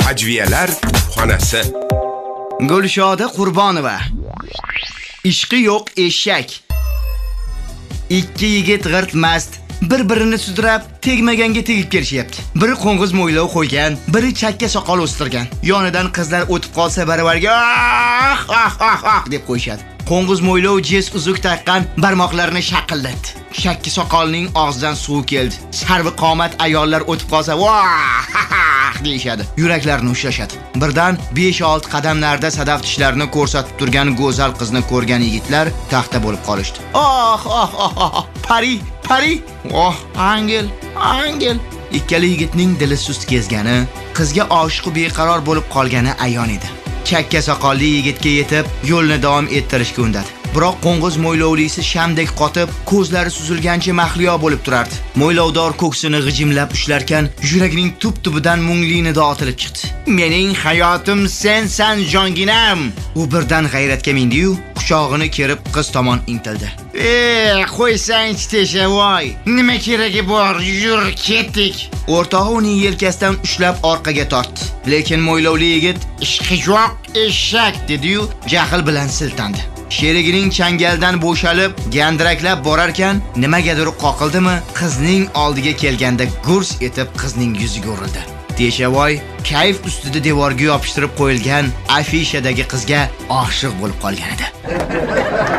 Ajviyalar xonasi. Gulshoda Qurbonova. Ishqi yo'q eshak. Ikki yigit g'irtmast, bir-birini sudrab, tegmaganga tegib kelishyapti. Biri qo'ng'iz mo'ylov qo'ygan, biri chakka soqol o'stirgan. Yonidan qizlar o'tib qolsa baravarga deb qo'yishadi. Qo'ng'iz mo'ylov jes uzuk taqqan barmoqlarini shaqillatdi. Chakki soqolning og'zidan suv keldi. Sarvi qomat ayollar o'tib qolsa deyishadi. Yuraklarni ushlashadi. Birdan 5-6 qadamlarda sadaf tishlarini ko'rsatib turgan go'zal qizni ko'rgan yigitlar taxta bo'lib qolishdi. Pari. Angel. Ikkala yigitning dili sust kezgani, qizga oshiq beqaror bo'lib qolgani ayon edi. Chakka soqolli yigitga yetib, yo'lni davom ettirishga undadi. Biroq qo'ng'iz mo'ylovlisi shamdek qotib, ko'zlari suzilgancha mahliyo bo'lib turardi. Mo'ylovdor ko'ksini g'ijimlab ushlarkan, yuragining tub-tubidan mungli nido otilib chiqdi. Mening hayotim sensan, jonginam. U birdan g'ayratga mindi-yu, quchog'ini kerib qiz tomon intildi. Qo'ysang teshavoy. Nima keragi bor? Yur, ketdik. O'rtog'i uning yelkasidan ushlab orqaga tortdi. Lekin mo'ylovli yigit ishqi yo'q eshak dedi-yu, jahl bilan siltandi. Sherigining changaldan bo'shalib, gandiraklab borarkan, nimagadir qoqildimi, qizning oldiga kelganda gurs etib qizning yuziga urildi. Teshavoy kayf ustida devorga yopishtirib qo'yilgan afishadagi qizga oshiq bo'lib qolgan edi.